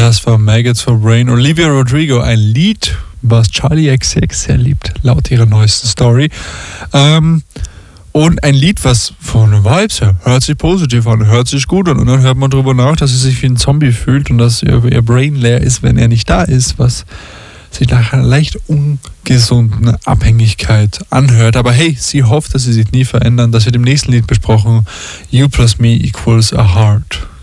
Das war Maggots for Brain. Olivia Rodrigo, ein Lied, was Charli XCX sehr liebt, laut ihrer neuesten Story. Und ein Lied, was von den Vibes her hört sich positiv an, hört sich gut an. Und dann hört man darüber nach, dass sie sich wie ein Zombie fühlt und dass ihr Brain leer ist, wenn er nicht da ist, was sich nach einer leicht ungesunden Abhängigkeit anhört. Aber hey, sie hofft, dass sie sich nie verändern. Das wird im nächsten Lied besprochen. You plus me equals a heart.